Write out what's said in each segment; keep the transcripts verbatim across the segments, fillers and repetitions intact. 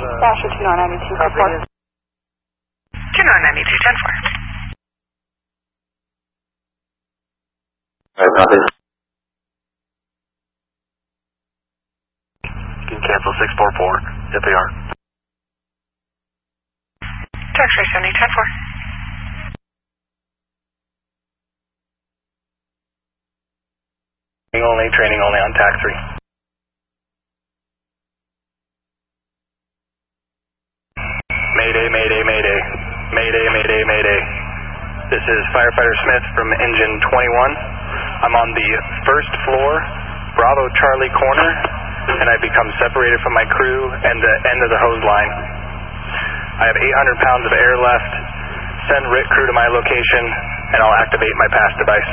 Dasher two nine nine two four. two nine nine two, ten four. Alright, copy. You can cancel six four four, F A R. X-ray seventy, ten four. Training only, training only on tac three. Mayday, mayday, mayday. Mayday, mayday, mayday. This is Firefighter Smith from engine twenty-one. I'm on the first floor, Bravo Charlie corner, and I become separated from my crew and the end of the hose line. I have eight hundred pounds of air left. Send R I T crew to my location, and I'll activate my pass device.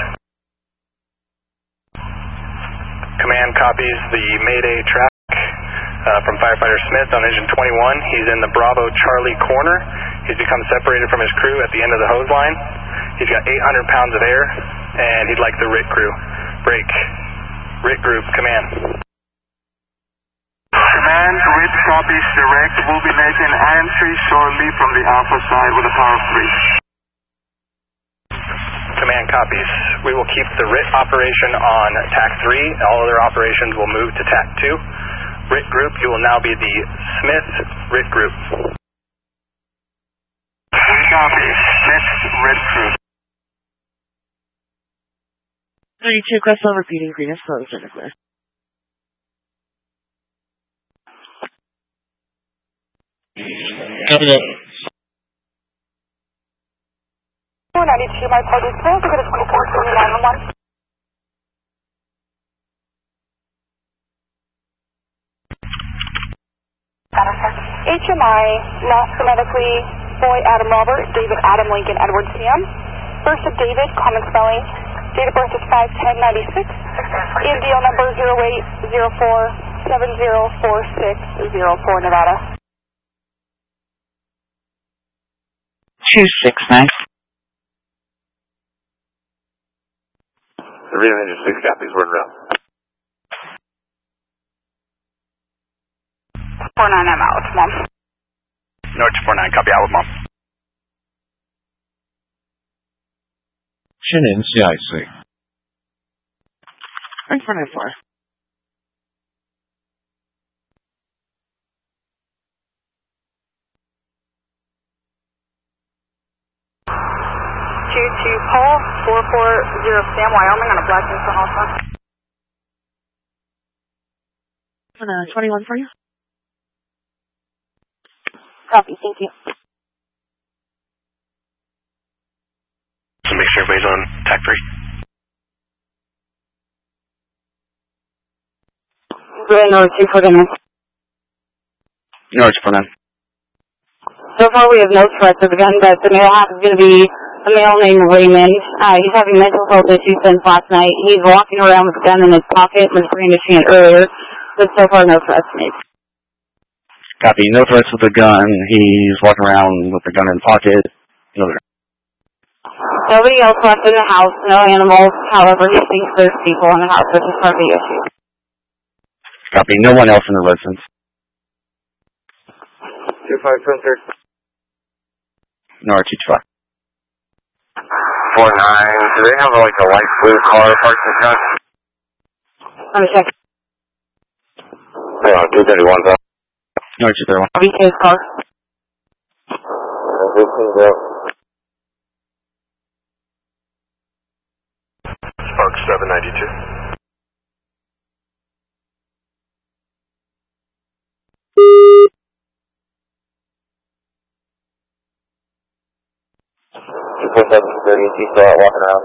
Command copies the Mayday track uh, from Firefighter Smith on engine twenty-one. He's in the Bravo Charlie corner. He's become separated from his crew at the end of the hose line. He's got eight hundred pounds of air, and he'd like the R I T crew. Break. R I T group, command. Command, R I T copies direct. We'll be making entry shortly from the Alpha side with a power of three. Command copies. We will keep the R I T operation on tac three. All other operations will move to tac two. R I T group, you will now be the Smith R I T group. Copy. Smith R I T group. thirty-two, Crestwell repeating green is closed and clear. Copy that. four ninety-two, my party is clear. We're going to twenty-four twenty nine one one. H M I, lost phonetically, boy Adam Robert, David Adam Lincoln Edward Sam. First of David, common spelling. Date of birth is five ten ninety-six. E M D L number zero eight zero four seven zero four six zero four, Nevada. two six nine. Freedom engine six copies, word route. four nine, I'm out, Mom. North four nine, copy out with Mom. Chin in C I C. Thanks for nine four. two two Paul, four four zero Sam, Wyoming, on a black Nissan Alpha. And uh, twenty-one for you. Copy, thank you. So make sure everybody's on tac three. Good, North two four nine. North four nine. So far we have no threats of the gun, but the male is going to be a male named Raymond. Uh, he's having mental health issues since last night. He's walking around with a gun in his pocket, was brandishing it earlier, but so far no threats made. Copy, no threats with the gun. He's walking around with the gun in his pocket. No threats. Nobody else left in the house, no animals. However, he thinks there's people in the house, which is part of the issue. Copy, no one else in the residence. two five Printer. No, R two two five. four nine, do they have like a light blue car parked in front? Let me check. No, two thirty-one, though. No, R two thirty-one. V K's car. Spark seven ninety-two. two four seven thirty, he's still out walking around.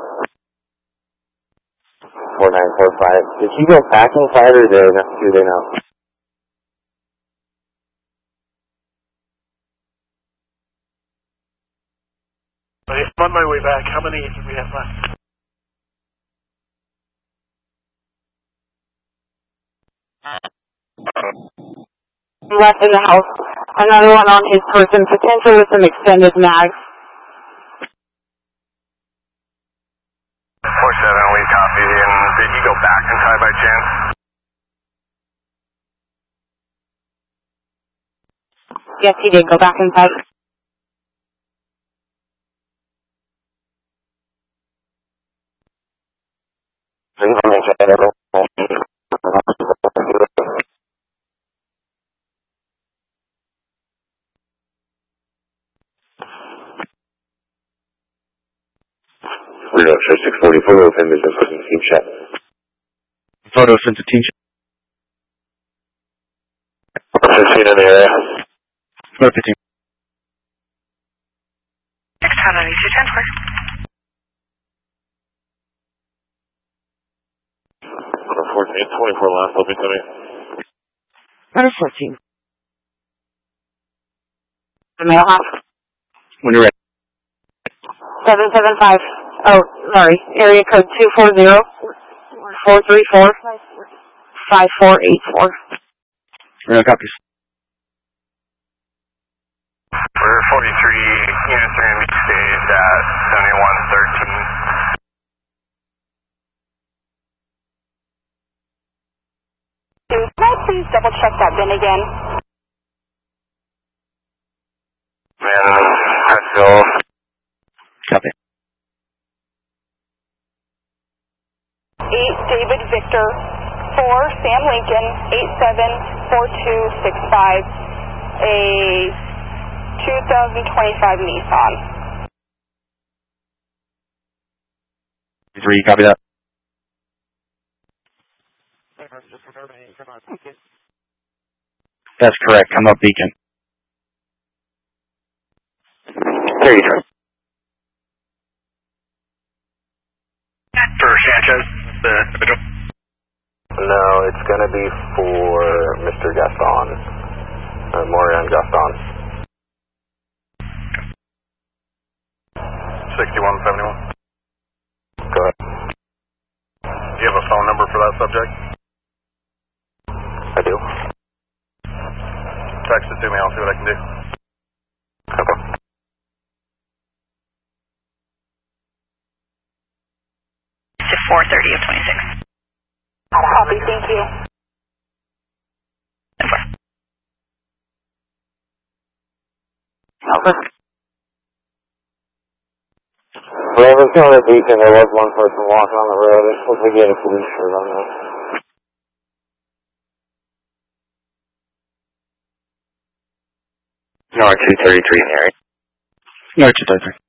four nine four five. Did he go back inside or did do they know? I'm on my way back. How many do we have left? Left in the house. Another one on his person, potentially with some extended mags. four seven, we copy. And did he go back inside by chance? Yes, he did. Go back inside. Reno, show six forty, photo of him is in team chat. Photo sent to team chat. fifteen in the area. Photo fifteen. Next time, ninety-two ten four. fourteen, twenty-four last, open to me. Matter fourteen. The mailhouse. When you're ready. seven seven five. Oh, sorry. Area code two four zero, four three four, five four eight four. Reno copies. We're forty-three, unit three M B stage at seventy-one thirteen. Can I please double check that bin again? Man, press go. Copy. eight David Victor, four Sam Lincoln, eight seven four two six five, a two thousand twenty-five Nissan. Three, copy that. That's correct. Come up Beacon. There you go. For Sanchez, the individual. No, it's going to be for Mister Gaston. Uh, Morian Gaston. sixty-one seventy-one. Go ahead. Do you have a phone number for that subject? I do. Text it to me. I'll see what I can do. Okay. To four thirty of twenty-six. Copy, thank you. Over. Well, I was going to Beacon. There was one person walking on the road. They're supposed to get a police shirt on that. No, two thirty-three in the area. No, two thirty-three.